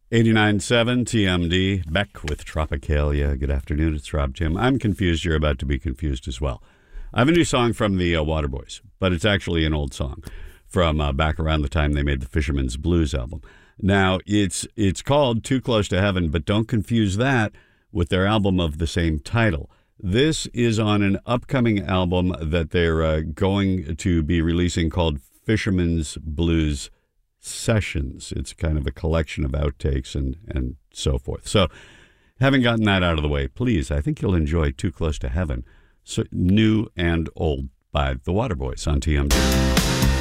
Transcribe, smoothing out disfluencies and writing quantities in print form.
89.7 TMD, Beck with Tropicalia. Good afternoon, it's Rob Tim. I'm confused. You're about to be confused as well. I have a new song from the Waterboys, but it's actually an old song from back around the time they made the Fisherman's Blues album. Now, it's called Too Close to Heaven, but don't confuse that with their album of the same title. This is on an upcoming album that they're going to be releasing called Fisherman's Blues Sessions. It's kind of a collection of outtakes and so forth. So, having gotten that out of the way, please, I think you'll enjoy Too Close to Heaven, so, new and old by the Waterboys on TMD.